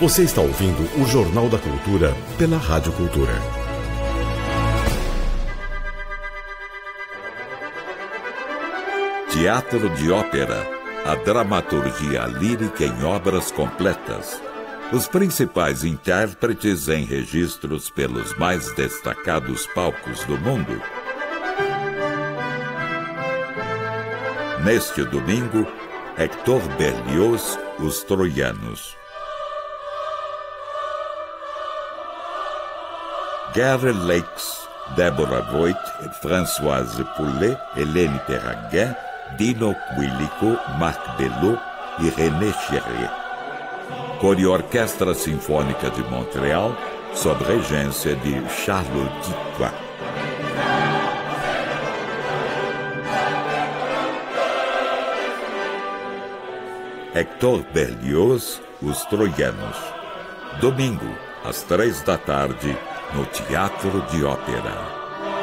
Você está ouvindo o Jornal da Cultura pela Rádio Cultura. Teatro de ópera, a dramaturgia lírica em obras completas. Os principais intérpretes em registros pelos mais destacados palcos do mundo. Neste domingo, Hector Berlioz, Os Troianos. Gary Lakes, Deborah Voigt, Françoise Poulet, Hélène Perraguin, Dino Quilico, Marc Belot e René Cherrier. Coro-Orquestra Sinfônica de Montreal, sob regência de Charles Dutoit. Hector Berlioz, Os Troianos. Domingo, às 15h, no Teatro de Ópera.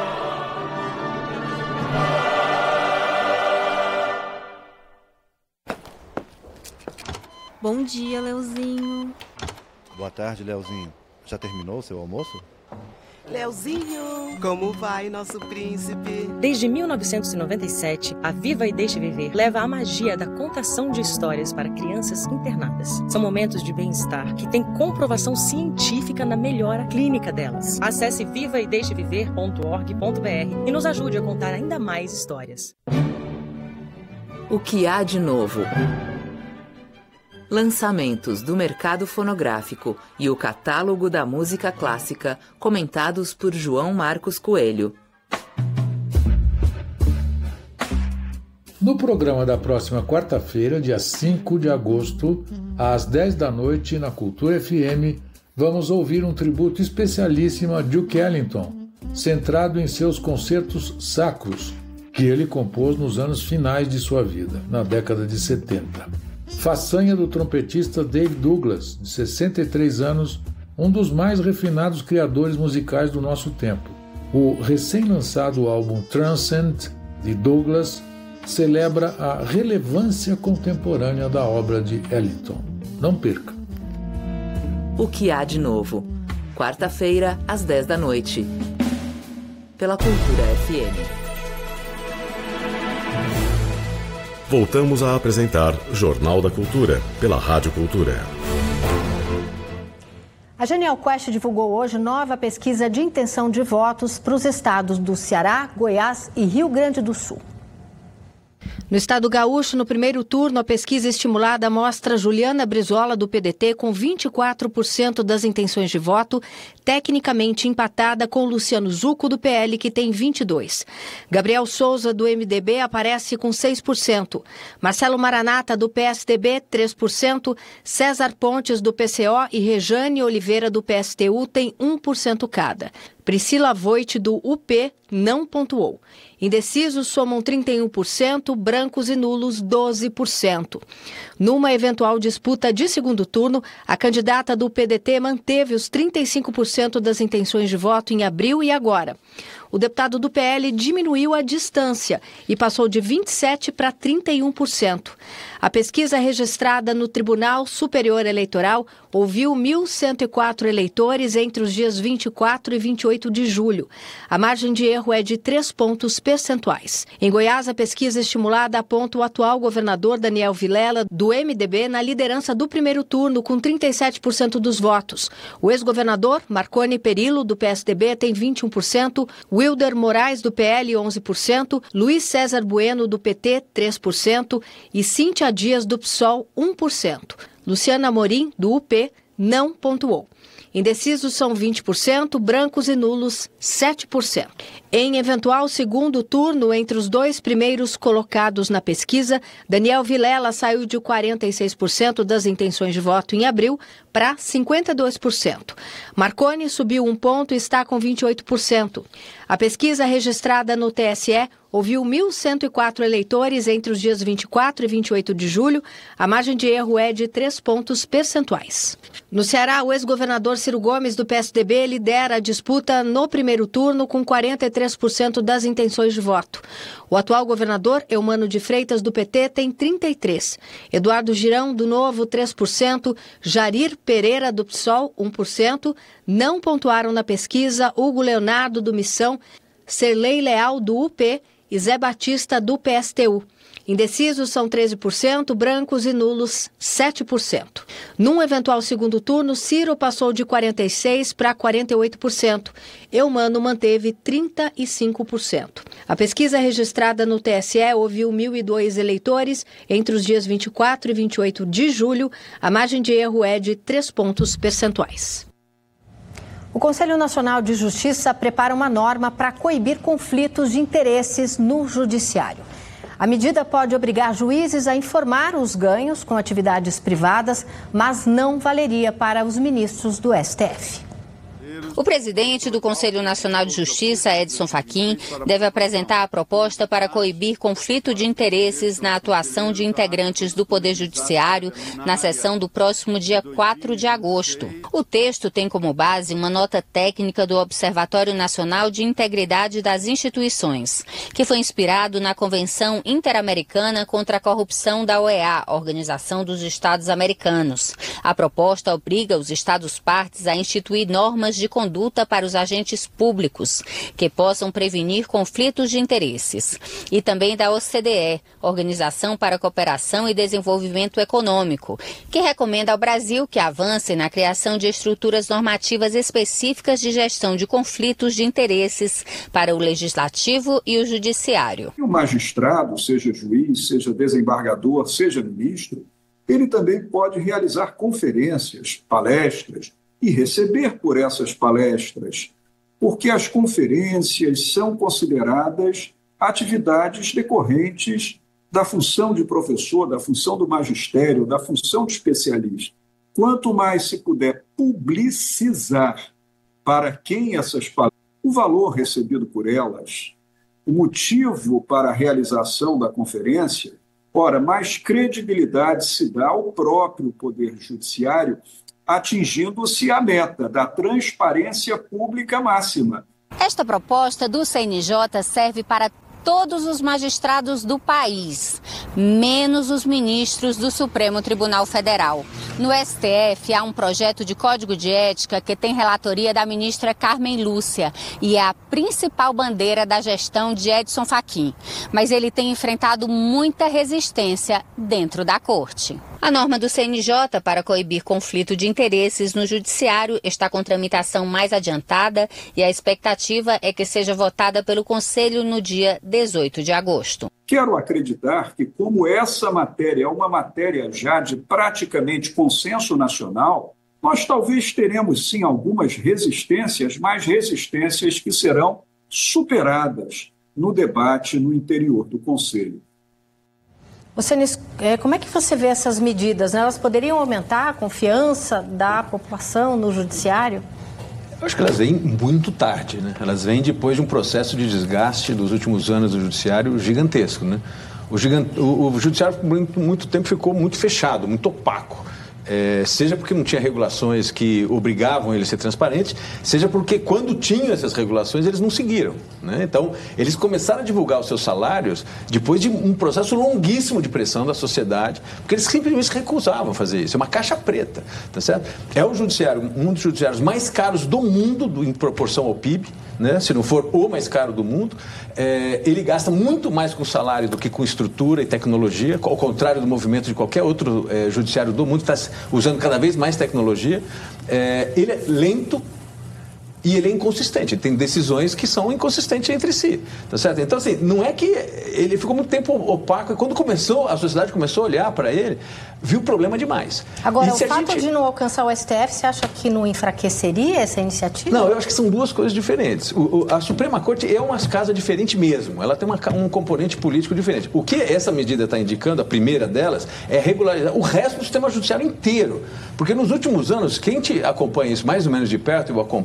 Bom dia, Leozinho. Boa tarde, Leozinho. Já terminou o seu almoço? Leozinho, como vai, nosso príncipe? Desde 1997, a Viva e Deixe Viver leva a magia da contação de histórias para crianças internadas. São momentos de bem-estar que têm comprovação científica na melhora clínica delas. Acesse vivaedeixeviver.org.br e nos ajude a contar ainda mais histórias. O que há de novo? Lançamentos do mercado fonográfico e o catálogo da música clássica, comentados por João Marcos Coelho. No programa da próxima quarta-feira, dia 5 de agosto, às 10 da noite, na Cultura FM, vamos ouvir um tributo especialíssimo a Duke Ellington, centrado em seus concertos sacros, que ele compôs nos anos finais de sua vida, na década de 70. Façanha do trompetista Dave Douglas, de 63 anos, um dos mais refinados criadores musicais do nosso tempo. O recém-lançado álbum Transcend, de Douglas, celebra a relevância contemporânea da obra de Ellington. Não perca! O que há de novo? Quarta-feira, às 10 da noite. Pela Cultura FM. Voltamos a apresentar Jornal da Cultura, pela Rádio Cultura. A Genial Quest divulgou hoje nova pesquisa de intenção de votos para os estados do Ceará, Goiás e Rio Grande do Sul. No estado gaúcho, no primeiro turno, a pesquisa estimulada mostra Juliana Brizola, do PDT, com 24% das intenções de voto, tecnicamente empatada com Luciano Zucco, do PL, que tem 22%. Gabriel Souza, do MDB, aparece com 6%. Marcelo Maranata, do PSDB, 3%. César Pontes, do PCO, e Rejane Oliveira, do PSTU, tem 1% cada. Priscila Voigt, do UP, não pontuou. Indecisos somam 31%, brancos e nulos 12%. Numa eventual disputa de segundo turno, a candidata do PDT manteve os 35% das intenções de voto em abril e agora. O deputado do PL diminuiu a distância e passou de 27% para 31%. A pesquisa registrada no Tribunal Superior Eleitoral ouviu 1.104 eleitores entre os dias 24 e 28 de julho. A margem de erro é de 3 pontos percentuais. Em Goiás, a pesquisa estimulada aponta o atual governador Daniel Vilela, do MDB, na liderança do primeiro turno, com 37% dos votos. O ex-governador Marconi Perillo, do PSDB, tem 21%, Wilder Moraes, do PL, 11%, Luiz César Bueno, do PT, 3% e Cíntia Dias, do PSOL, 1%. Luciana Amorim, do UP, não pontuou. Indecisos são 20%, brancos e nulos 7%. Em eventual segundo turno, entre os dois primeiros colocados na pesquisa, Daniel Vilela saiu de 46% das intenções de voto em abril para 52%. Marconi subiu 1 ponto e está com 28%. A pesquisa registrada no TSE ouviu 1.104 eleitores entre os dias 24 e 28 de julho. A margem de erro é de 3 pontos percentuais. No Ceará, o ex-governador Ciro Gomes, do PSDB, lidera a disputa no primeiro turno com 43% das intenções de voto. O atual governador, Eumano de Freitas, do PT, tem 33%. Eduardo Girão, do Novo, 3%. Jair Pereira, do PSOL, 1%. Não pontuaram na pesquisa Hugo Leonardo, do Missão, Serlei Leal, do UP e Zé Batista, do PSTU. Indecisos são 13%, brancos e nulos 7%. Num eventual segundo turno, Ciro passou de 46% para 48%. Eumano manteve 35%. A pesquisa registrada no TSE ouviu 1.002 eleitores entre os dias 24 e 28 de julho. A margem de erro é de 3 pontos percentuais. O Conselho Nacional de Justiça prepara uma norma para coibir conflitos de interesses no judiciário. A medida pode obrigar juízes a informar os ganhos com atividades privadas, mas não valeria para os ministros do STF. O presidente do Conselho Nacional de Justiça, Edson Fachin, deve apresentar a proposta para coibir conflito de interesses na atuação de integrantes do Poder Judiciário na sessão do próximo dia 4 de agosto. O texto tem como base uma nota técnica do Observatório Nacional de Integridade das Instituições, que foi inspirado na Convenção Interamericana contra a Corrupção da OEA, Organização dos Estados Americanos. A proposta obriga os Estados-partes a instituir normas de conduta para os agentes públicos, que possam prevenir conflitos de interesses. E também da OCDE, Organização para a Cooperação e Desenvolvimento Econômico, que recomenda ao Brasil que avance na criação de estruturas normativas específicas de gestão de conflitos de interesses para o Legislativo e o Judiciário. O magistrado, seja juiz, seja desembargador, seja ministro, ele também pode realizar conferências, palestras, e receber por essas palestras, porque as conferências são consideradas atividades decorrentes da função de professor, da função do magistério, da função de especialista. Quanto mais se puder publicizar para quem essas palestras, o valor recebido por elas, o motivo para a realização da conferência, ora, mais credibilidade se dá ao próprio Poder Judiciário, atingindo-se a meta da transparência pública máxima. Esta proposta do CNJ serve para todos os magistrados do país, menos os ministros do Supremo Tribunal Federal. No STF, há um projeto de código de ética que tem relatoria da ministra Carmen Lúcia e é a principal bandeira da gestão de Edson Fachin. Mas ele tem enfrentado muita resistência dentro da corte. A norma do CNJ para coibir conflito de interesses no judiciário está com tramitação mais adiantada e a expectativa é que seja votada pelo Conselho no dia 18 de agosto. Quero acreditar que, como essa matéria é uma matéria já de praticamente consenso nacional, nós talvez teremos sim algumas resistências, mas resistências que serão superadas no debate no interior do Conselho. Cenis, como é que você vê essas medidas? Elas poderiam aumentar a confiança da população no judiciário? Eu acho que elas vêm muito tarde, né? Elas vêm depois de um processo de desgaste dos últimos anos do judiciário gigantesco, né? O judiciário por muito tempo ficou muito fechado, muito opaco. Seja porque não tinha regulações que obrigavam ele a ser transparente, seja porque quando tinham essas regulações eles não seguiram, né? Então, eles começaram a divulgar os seus salários depois de um processo longuíssimo de pressão da sociedade, porque eles simplesmente se recusavam a fazer isso. É uma caixa preta, tá certo? É o judiciário, um dos judiciários mais caros do mundo em proporção ao PIB, né? Se não for o mais caro do mundo. Ele gasta muito mais com salário do que com estrutura e tecnologia, ao contrário do movimento de qualquer outro judiciário do mundo, que está usando cada vez mais tecnologia. Ele é lento e ele é inconsistente. Ele tem decisões que são inconsistentes entre si, tá certo? Então, assim, não é que ele ficou muito tempo opaco, e quando a sociedade começou a olhar para ele, viu problema demais. Agora, o fato de não alcançar o STF, você acha que não enfraqueceria essa iniciativa? Não, eu acho que são duas coisas diferentes. A Suprema Corte é uma casa diferente mesmo, ela tem um componente político diferente. O que essa medida está indicando, a primeira delas, é regularizar o resto do sistema judiciário inteiro. Porque nos últimos anos, quem te acompanha isso mais ou menos de perto, eu acompanho,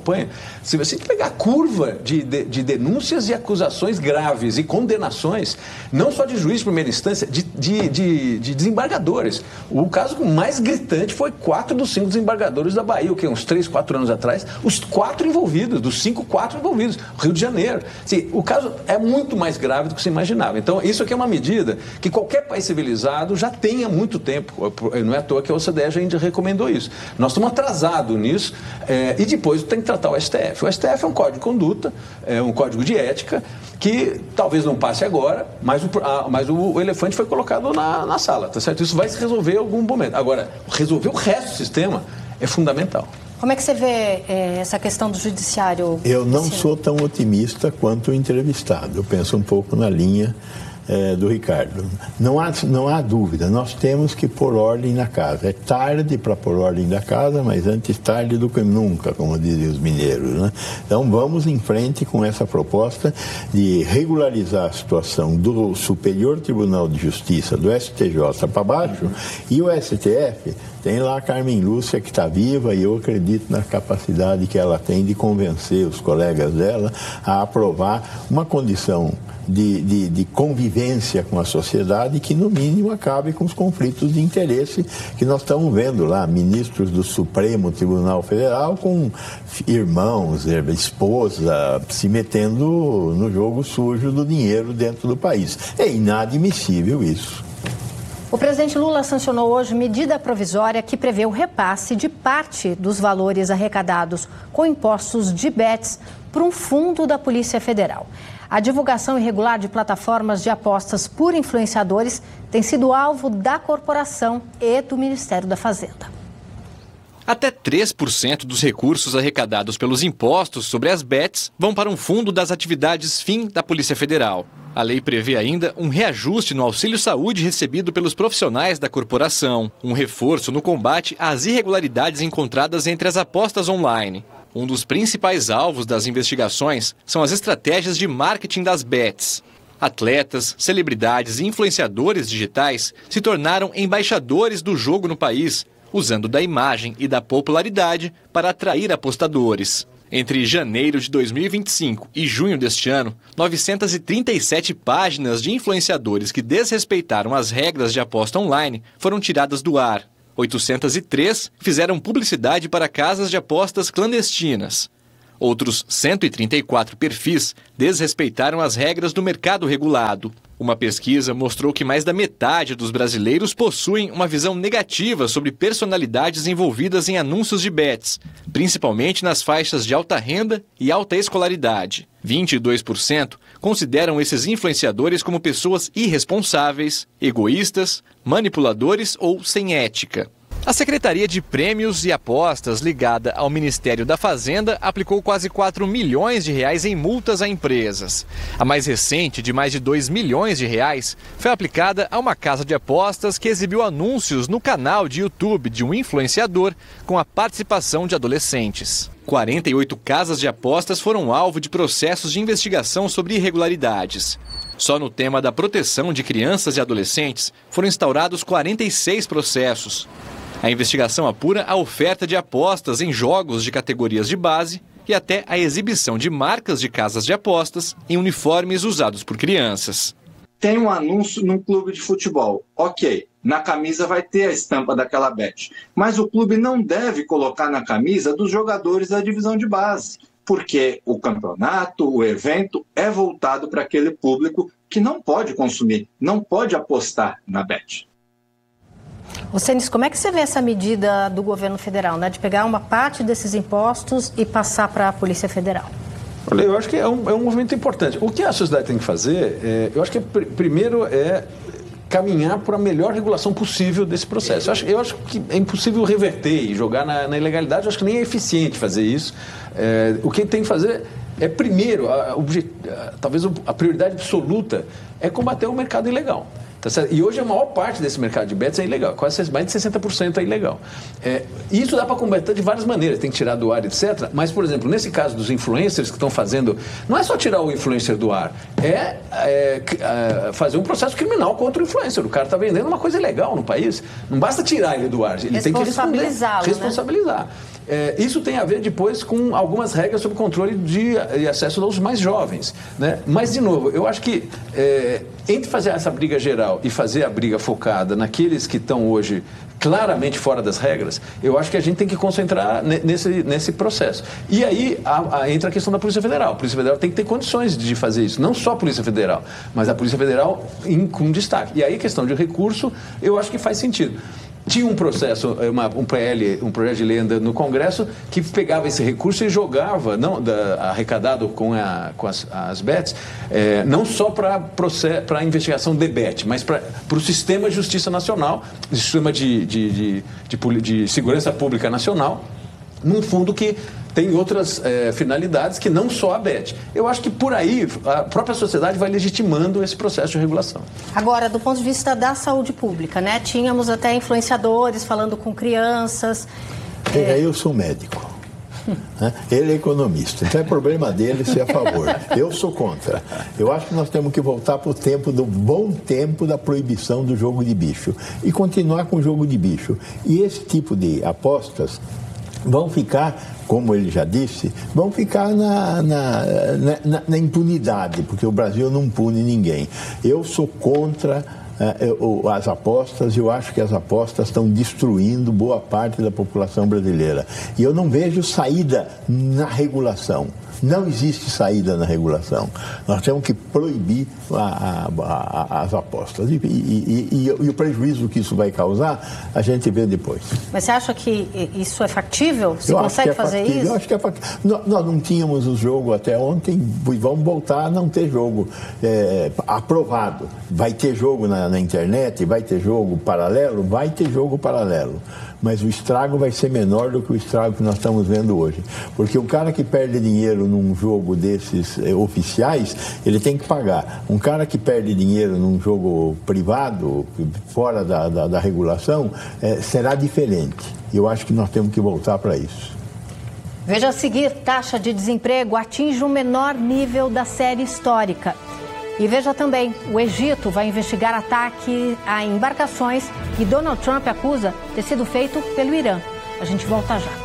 Se você pegar a curva de denúncias e acusações graves e condenações, não só de juiz de primeira instância, de desembargadores. O caso mais gritante foi 4 dos 5 desembargadores da Bahia, uns 3, 4 anos atrás, os 4 envolvidos, dos 5, 4 envolvidos, Rio de Janeiro. Assim, o caso é muito mais grave do que se imaginava. Então, isso aqui é uma medida que qualquer país civilizado já tem há muito tempo. Não é à toa que a OCDE já recomendou isso. Nós estamos atrasados nisso e depois tem que tratar o STF. O STF é um código de conduta, é um código de ética que talvez não passe agora, mas o elefante foi colocado na sala, tá certo? Isso vai se resolver em algum momento. Agora, resolver o resto do sistema é fundamental. Como é que você vê essa questão do judiciário? Eu não sou tão otimista quanto o entrevistado. Eu penso um pouco na linha do Ricardo. Não há dúvida, nós temos que pôr ordem na casa. É tarde para pôr ordem na casa, mas antes tarde do que nunca, como dizem os mineiros, né? Então vamos em frente com essa proposta de regularizar a situação do Superior Tribunal de Justiça, do STJ para baixo, e o STF tem lá a Carmen Lúcia, que está viva, e eu acredito na capacidade que ela tem de convencer os colegas dela a aprovar uma condição de convivência com a sociedade que, no mínimo, acabe com os conflitos de interesse que nós estamos vendo lá, ministros do Supremo Tribunal Federal com irmãos, esposa, se metendo no jogo sujo do dinheiro dentro do país. É inadmissível isso. O presidente Lula sancionou hoje medida provisória que prevê o repasse de parte dos valores arrecadados com impostos de bets para um fundo da Polícia Federal. A divulgação irregular de plataformas de apostas por influenciadores tem sido alvo da corporação e do Ministério da Fazenda. Até 3% dos recursos arrecadados pelos impostos sobre as bets vão para um fundo das atividades fim da Polícia Federal. A lei prevê ainda um reajuste no auxílio-saúde recebido pelos profissionais da corporação, um reforço no combate às irregularidades encontradas entre as apostas online. Um dos principais alvos das investigações são as estratégias de marketing das bets. Atletas, celebridades e influenciadores digitais se tornaram embaixadores do jogo no país, usando da imagem e da popularidade para atrair apostadores. Entre janeiro de 2025 e junho deste ano, 937 páginas de influenciadores que desrespeitaram as regras de aposta online foram tiradas do ar. 803 fizeram publicidade para casas de apostas clandestinas. Outros 134 perfis desrespeitaram as regras do mercado regulado. Uma pesquisa mostrou que mais da metade dos brasileiros possuem uma visão negativa sobre personalidades envolvidas em anúncios de bets, principalmente nas faixas de alta renda e alta escolaridade. 22% consideram esses influenciadores como pessoas irresponsáveis, egoístas, manipuladores ou sem ética. A Secretaria de Prêmios e Apostas, ligada ao Ministério da Fazenda, aplicou quase 4 milhões de reais em multas a empresas. A mais recente, de mais de 2 milhões de reais, foi aplicada a uma casa de apostas que exibiu anúncios no canal de YouTube de um influenciador com a participação de adolescentes. 48 casas de apostas foram alvo de processos de investigação sobre irregularidades. Só no tema da proteção de crianças e adolescentes foram instaurados 46 processos. A investigação apura a oferta de apostas em jogos de categorias de base e até a exibição de marcas de casas de apostas em uniformes usados por crianças. Tem um anúncio num clube de futebol. Ok, na camisa vai ter a estampa daquela bet. Mas o clube não deve colocar na camisa dos jogadores da divisão de base, porque o campeonato, o evento é voltado para aquele público que não pode consumir, não pode apostar na bet. Cênis, como é que você vê essa medida do governo federal, né, de pegar uma parte desses impostos e passar para a Polícia Federal? Olha, eu acho que é um movimento importante. O que a sociedade tem que fazer, eu acho que primeiro é caminhar para a melhor regulação possível desse processo. Eu acho que é impossível reverter e jogar na ilegalidade. Eu acho que nem é eficiente fazer isso. O que tem que fazer é, primeiro, talvez a prioridade absoluta é combater o mercado ilegal. Tá certo? E hoje a maior parte desse mercado de bets é ilegal, quase mais de 60% é ilegal. Isso dá para combater de várias maneiras, tem que tirar do ar, etc. Mas, por exemplo, nesse caso dos influencers que estão fazendo, não é só tirar o influencer do ar, fazer um processo criminal contra o influencer. O cara está vendendo uma coisa ilegal no país, não basta tirar ele do ar, ele tem que responsabilizar. Isso tem a ver depois com algumas regras sobre controle de acesso aos mais jovens, né? Mas, de novo, eu acho que entre fazer essa briga geral e fazer a briga focada naqueles que estão hoje claramente fora das regras, eu acho que a gente tem que concentrar nesse processo. E aí entra a questão da Polícia Federal. A Polícia Federal tem que ter condições de fazer isso. Não só a Polícia Federal, mas a Polícia Federal com destaque. E aí, questão de recurso, eu acho que faz sentido. Tinha um processo, um projeto de lei andando no Congresso que pegava esse recurso e jogava, arrecadado com as bets, não só para a investigação de bet, mas para o Sistema de Justiça Nacional, Sistema de Segurança Pública Nacional, num fundo que tem outras finalidades que não só a bet. Eu acho que por aí a própria sociedade vai legitimando esse processo de regulação. Agora, do ponto de vista da saúde pública, né? Tínhamos até influenciadores falando com crianças. Eu sou médico. Ele é economista, então é problema dele ser a favor. Eu sou contra. Eu acho que nós temos que voltar para o tempo do bom tempo da proibição do jogo de bicho e continuar com o jogo de bicho. E esse tipo de apostas vão ficar, como ele já disse, vão ficar na impunidade, porque o Brasil não pune ninguém. Eu sou contra as apostas, eu acho que as apostas estão destruindo boa parte da população brasileira. E eu não vejo saída na regulação. Não existe saída na regulação. Nós temos que proibir as apostas. E o prejuízo que isso vai causar, a gente vê depois. Mas você acha que isso é factível? Você consegue fazer isso? Eu acho que é factível. Nós não tínhamos o jogo até ontem, vamos voltar a não ter jogo aprovado. Vai ter jogo na internet, vai ter jogo paralelo? Vai ter jogo paralelo. Mas o estrago vai ser menor do que o estrago que nós estamos vendo hoje. Porque o cara que perde dinheiro num jogo desses oficiais, ele tem que pagar. Um cara que perde dinheiro num jogo privado, fora da regulação, será diferente. E eu acho que nós temos que voltar para isso. Veja a seguir, taxa de desemprego atinge o menor nível da série histórica. E veja também, o Egito vai investigar ataque a embarcações que Donald Trump acusa ter sido feito pelo Irã. A gente volta já.